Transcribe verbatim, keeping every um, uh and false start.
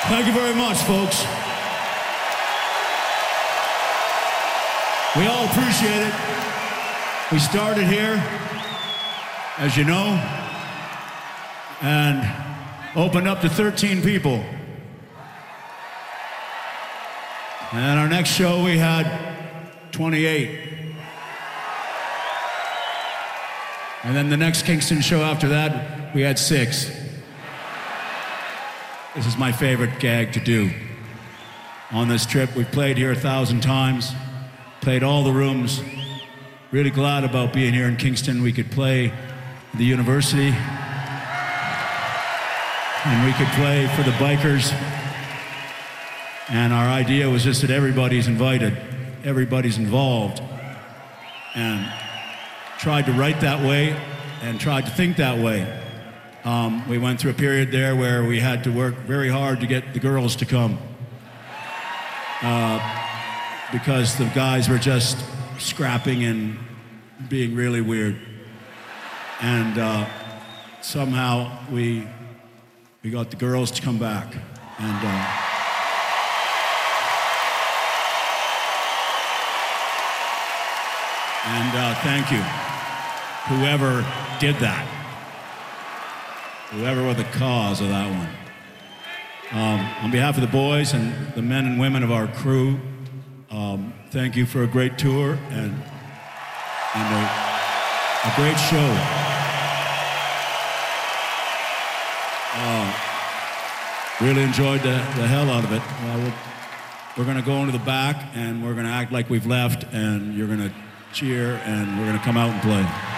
Thank you very much, folks. We all appreciate it. We started here, as you know, and opened up to thirteen people. And our next show, we had twenty-eight. And then the next Kingston show after that, we had six. This is my favorite gag to do. On this trip, we've played here a thousand times, played all the rooms. Really glad about being here in Kingston. We could play the university, and we could play for the bikers. And our idea was just that everybody's invited, everybody's involved, and tried to write that way and tried to think that way. Um, we went through a period there where we had to work very hard to get the girls to come uh, because the guys were just scrapping and being really weird. And uh, somehow we we got the girls to come back. And uh, and uh, thank you, whoever did that. Whoever was the cause of that one. Um, on behalf of the boys and the men and women of our crew, um, thank you for a great tour and, and a, a great show. Uh, really enjoyed the, the hell out of it. Uh, we're we're going to go into the back and we're going to act like we've left, and you're going to cheer and we're going to come out and play.